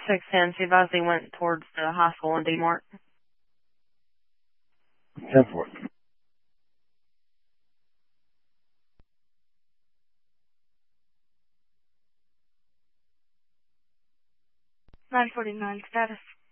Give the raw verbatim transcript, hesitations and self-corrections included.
six ten, she advised he went towards the high school in D-Mart. ten four. nine forty-nine status.